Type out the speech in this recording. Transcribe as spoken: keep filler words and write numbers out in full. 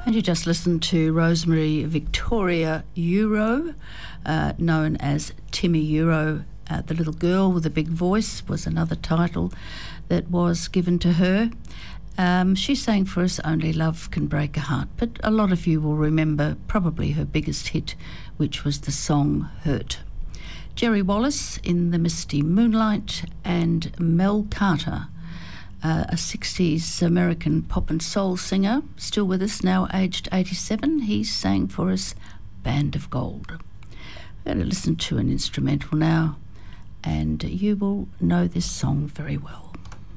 And you just listened to Rosemary Victoria Euro, uh, known as Timmy Euro. Uh, the Little Girl with a Big Voice was another title that was given to her. Um, she sang for us Only Love Can Break a Heart, but a lot of you will remember probably her biggest hit, which was the song Hurt. Jerry Wallace in The Misty Moonlight, and Mel Carter, uh, a sixties American pop and soul singer, still with us now, aged eighty-seven. He sang for us Band of Gold. We're going to listen to an instrumental now, and you will know this song very well.